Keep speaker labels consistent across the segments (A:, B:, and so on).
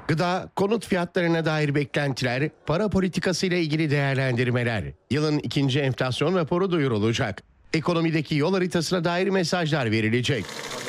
A: Gıda, konut fiyatlarına dair beklentiler, para politikası ile ilgili değerlendirmeler. Yılın ikinci enflasyon raporu duyurulacak. Ekonomideki yol haritasına dair mesajlar verilecek.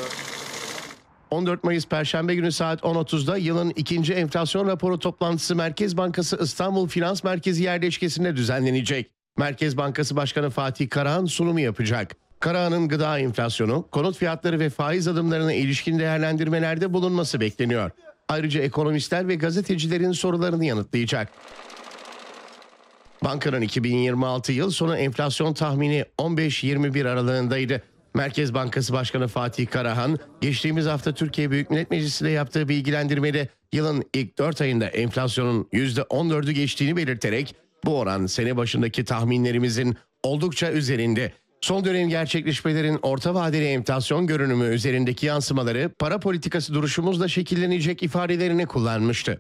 A: 14 Mayıs Perşembe günü saat 10.30'da yılın ikinci enflasyon raporu toplantısı Merkez Bankası İstanbul Finans Merkezi yerleşkesinde düzenlenecek. Merkez Bankası Başkanı Fatih Karahan sunumu yapacak. Karahan'ın gıda enflasyonu, konut fiyatları ve faiz adımlarına ilişkin değerlendirmelerde bulunması bekleniyor. Ayrıca ekonomistler ve gazetecilerin sorularını yanıtlayacak. Bankanın 2026 yıl sonu enflasyon tahmini 15-21 aralığındaydı. Merkez Bankası Başkanı Fatih Karahan, geçtiğimiz hafta Türkiye Büyük Millet Meclisi'nde yaptığı bilgilendirmede yılın ilk 4 ayında enflasyonun %14'ü geçtiğini belirterek bu oran sene başındaki tahminlerimizin oldukça üzerinde. Son dönem gerçekleşmelerin orta vadeli enflasyon görünümü üzerindeki yansımaları para politikası duruşumuzla şekillenecek ifadelerini kullanmıştı.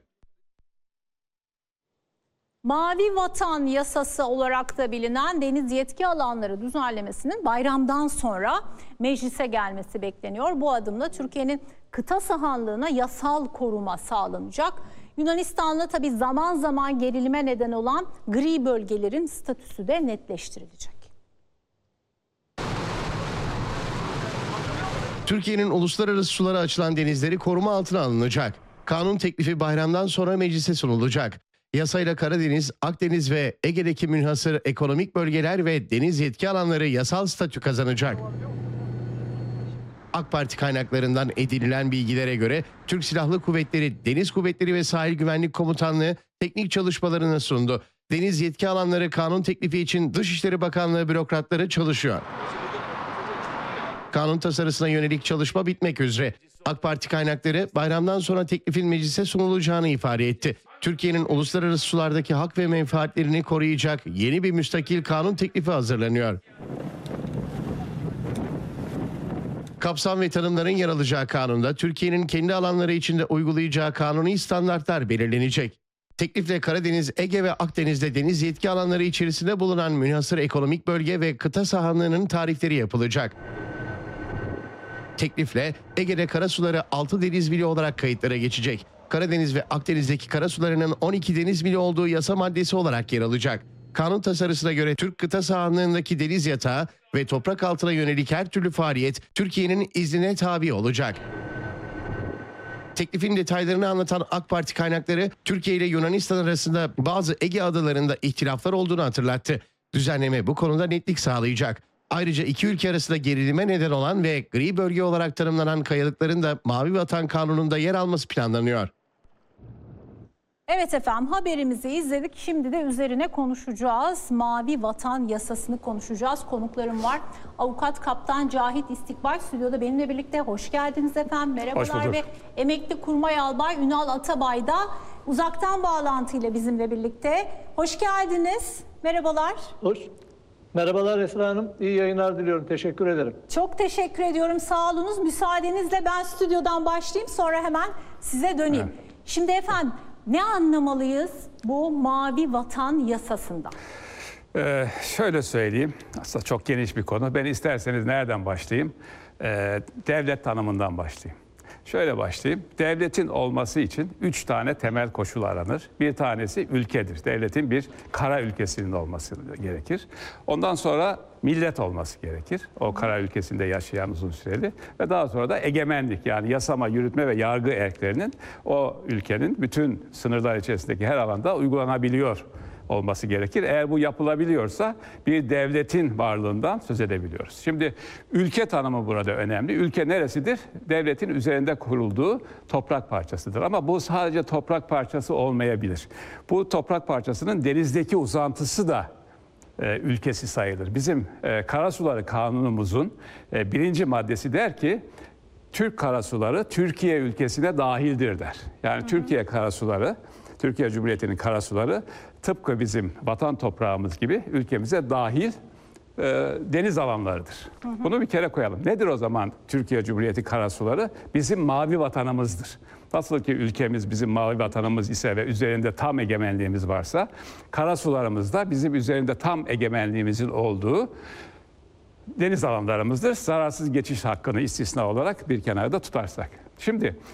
B: Mavi Vatan Yasası olarak da bilinen deniz yetki alanları düzenlemesinin bayramdan sonra meclise gelmesi bekleniyor. Bu adımla Türkiye'nin kıta sahanlığına yasal koruma sağlanacak. Yunanistan'la tabii zaman zaman gerilime neden olan gri bölgelerin statüsü de netleştirilecek.
A: Türkiye'nin uluslararası sulara açılan denizleri koruma altına alınacak. Kanun teklifi bayramdan sonra meclise sunulacak. Yasayla Karadeniz, Akdeniz ve Ege'deki münhasır ekonomik bölgeler ve deniz yetki alanları yasal statü kazanacak. AK Parti kaynaklarından edinilen bilgilere göre Türk Silahlı Kuvvetleri, Deniz Kuvvetleri ve Sahil Güvenlik Komutanlığı teknik çalışmalarını sundu. Deniz yetki alanları kanun teklifi için Dışişleri Bakanlığı bürokratları çalışıyor. Kanun tasarısına yönelik çalışma bitmek üzere. AK Parti kaynakları bayramdan sonra teklifin meclise sunulacağını ifade etti. Türkiye'nin uluslararası sulardaki hak ve menfaatlerini koruyacak yeni bir müstakil kanun teklifi hazırlanıyor. Kapsam ve tanımların yer alacağı kanunda Türkiye'nin kendi alanları içinde uygulayacağı kanuni standartlar belirlenecek. Teklifle Karadeniz, Ege ve Akdeniz'de deniz yetki alanları içerisinde bulunan münhasır ekonomik bölge ve kıta sahanlığının tarifleri yapılacak. Teklifle Ege'de karasuları 6 deniz mili olarak kayıtlara geçecek. Karadeniz ve Akdeniz'deki karasularının 12 deniz mili olduğu yasa maddesi olarak yer alacak. Kanun tasarısına göre Türk kıta sahanlığındaki deniz yatağı ve toprak altına yönelik her türlü faaliyet Türkiye'nin iznine tabi olacak. Teklifin detaylarını anlatan AK Parti kaynakları Türkiye ile Yunanistan arasında bazı Ege adalarında ihtilaflar olduğunu hatırlattı. Düzenleme bu konuda netlik sağlayacak. Ayrıca iki ülke arasında gerilime neden olan ve gri bölge olarak tanımlanan kayalıkların da Mavi Vatan Kanunu'nda yer alması planlanıyor.
B: Evet efendim, haberimizi izledik. Şimdi de üzerine konuşacağız. Mavi Vatan Yasası'nı konuşacağız. Konuklarım var. Avukat Kaptan Cahit İstikbal stüdyoda benimle birlikte. Hoş geldiniz efendim. Merhabalar. Ve emekli kurmay albay Ünal Atabay da uzaktan bağlantıyla bizimle birlikte. Hoş geldiniz. Merhabalar.
C: Merhabalar Esra Hanım. İyi yayınlar diliyorum. Teşekkür ederim.
B: Çok teşekkür ediyorum. Sağ olunuz. Müsaadenizle ben stüdyodan başlayayım. Sonra hemen size döneyim. Evet. Şimdi efendim, ne anlamalıyız bu Mavi Vatan Yasası'ndan?
D: Şöyle söyleyeyim. Aslında çok geniş bir konu. Ben isterseniz nereden başlayayım? Devlet tanımından başlayayım. Şöyle başlayayım. Devletin olması için 3 tane temel koşul aranır. Bir tanesi ülkedir. Devletin bir kara ülkesinin olması gerekir. Ondan sonra millet olması gerekir. O kara ülkesinde yaşayan uzun süreli. Ve daha sonra da egemenlik, yani yasama, yürütme ve yargı erklerinin o ülkenin bütün sınırlar içerisindeki her alanda uygulanabiliyor olması gerekir. Eğer bu yapılabiliyorsa bir devletin varlığından söz edebiliyoruz. Şimdi ülke tanımı burada önemli. Ülke neresidir? Devletin üzerinde kurulduğu toprak parçasıdır. Ama bu sadece toprak parçası olmayabilir. Bu toprak parçasının denizdeki uzantısı da ülkesi sayılır. Bizim Karasuları Kanunumuzun 1. maddesi der ki, Türk karasuları Türkiye ülkesine dahildir der. Yani Türkiye karasuları, Türkiye Cumhuriyeti'nin karasuları tıpkı bizim vatan toprağımız gibi ülkemize dahil deniz alanlarıdır. Bunu bir kere koyalım. Nedir o zaman Türkiye Cumhuriyeti karasuları? Bizim mavi vatanımızdır. Nasıl ki ülkemiz bizim mavi vatanımız ise ve üzerinde tam egemenliğimiz varsa, karasularımız da bizim üzerinde tam egemenliğimizin olduğu deniz alanlarımızdır. Zararsız geçiş hakkını istisna olarak bir kenarda tutarsak. Şimdi